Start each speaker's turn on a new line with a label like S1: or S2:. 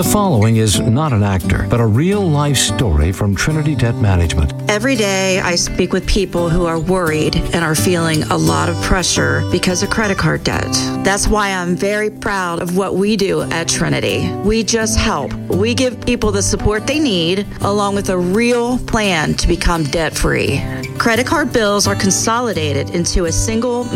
S1: The following is not an actor, but a real-life story from Trinity Debt Management.
S2: Every day I speak with people who are worried and are feeling a lot of pressure because of credit card debt. That's why I'm very proud of what we do at Trinity. We just help. We give people the support they need, along with a real plan to become debt-free. Credit card bills are consolidated into a single